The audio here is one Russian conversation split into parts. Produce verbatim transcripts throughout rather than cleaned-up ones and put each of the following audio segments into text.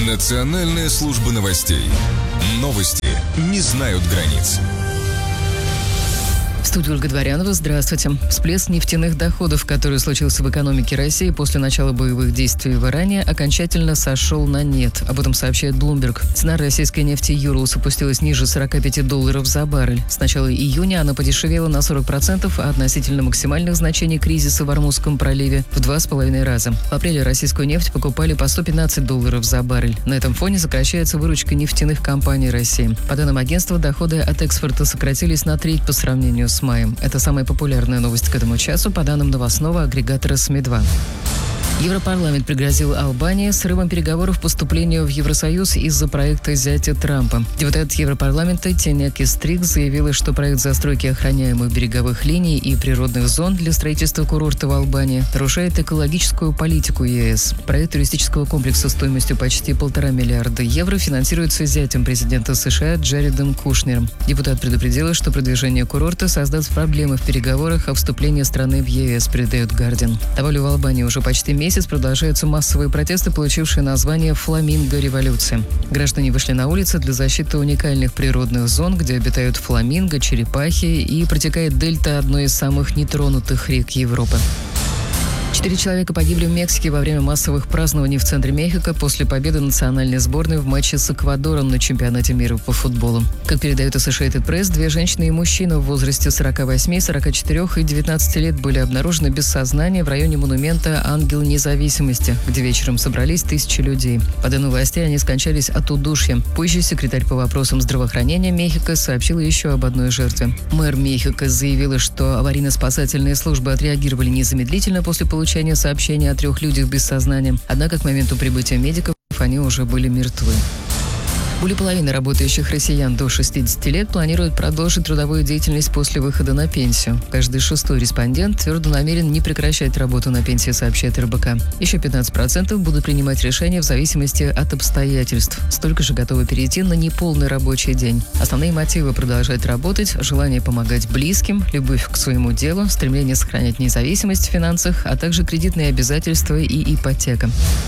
Национальная служба новостей. Новости не знают границ. В студии Ольга Дворянова. Здравствуйте. Всплеск нефтяных доходов, который случился в экономике России после начала боевых действий в Иране, окончательно сошел на нет. Об этом сообщает Bloomberg. Цена российской нефти Urals опустилась ниже сорока пяти долларов за баррель. С начала июня она подешевела на сорок процентов, а относительно максимальных значений кризиса в Ормузском проливе в два с половиной раза. В апреле российскую нефть покупали по сто пятнадцать долларов за баррель. На этом фоне сокращается выручка нефтяных компаний России. По данным агентства, доходы от экспорта сократились на треть по сравнению с маем. Это самая популярная новость к этому часу, по данным новостного агрегатора СМИ два. Европарламент пригрозил Албании срывом переговоров по вступлению в Евросоюз из-за проекта зятя Трампа. Депутат Европарламента Тенеки Стрик заявила, что проект застройки охраняемых береговых линий и природных зон для строительства курорта в Албании нарушает экологическую политику ЕС. Проект туристического комплекса стоимостью почти полтора миллиарда евро финансируется зятем президента США Джаредом Кушнером. Депутат предупредила, что продвижение курорта создаст проблемы в переговорах о вступлении страны в ЕС, передает Гардиан. Добавлю, в Албании уже почти месяц месяц продолжаются массовые протесты, получившие название «Фламинго-революция». Граждане вышли на улицы для защиты уникальных природных зон, где обитают фламинго, черепахи и протекает дельта одной из самых нетронутых рек Европы. Четыре человека погибли в Мексике во время массовых празднований в центре Мехико после победы национальной сборной в матче с Эквадором на чемпионате мира по футболу. Как передает Associated Press, две женщины и мужчина в возрасте сорока восьми, сорока четырёх и девятнадцати лет были обнаружены без сознания в районе монумента «Ангел независимости», где вечером собрались тысячи людей. По данным властей, они скончались от удушья. Позже секретарь по вопросам здравоохранения Мехико сообщила еще об одной жертве. Мэр Мехико заявила, что аварийно-спасательные службы отреагировали незамедлительно после получения Получение сообщения о трех людях без сознания. Однако к моменту прибытия медиков они уже были мертвы. Более половины работающих россиян до шестидесяти лет планируют продолжить трудовую деятельность после выхода на пенсию. Каждый шестой респондент твердо намерен не прекращать работу на пенсии, сообщает эр бэ ка. Еще пятнадцать процентов будут принимать решения в зависимости от обстоятельств. Столько же готовы перейти на неполный рабочий день. Основные мотивы продолжать работать – желание помогать близким, любовь к своему делу, стремление сохранять независимость в финансах, а также кредитные обязательства и ипотека.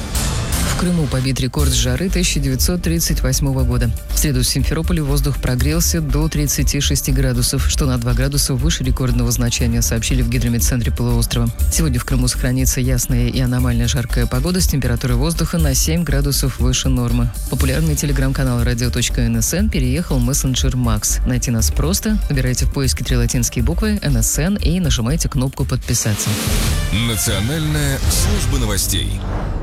В Крыму побит рекорд жары тысяча девятьсот тридцать восьмого года. В среду в Симферополе воздух прогрелся до тридцати шести градусов, что на два градуса выше рекордного значения, сообщили в гидрометцентре полуострова. Сегодня в Крыму сохранится ясная и аномально жаркая погода с температурой воздуха на семь градусов выше нормы. Популярный телеграм-канал радио точка эн эс эн переехал в мессенджер Макс. Найти нас просто. Набирайте в поиске три латинские буквы эн эс эн и нажимайте кнопку «Подписаться». Национальная служба новостей.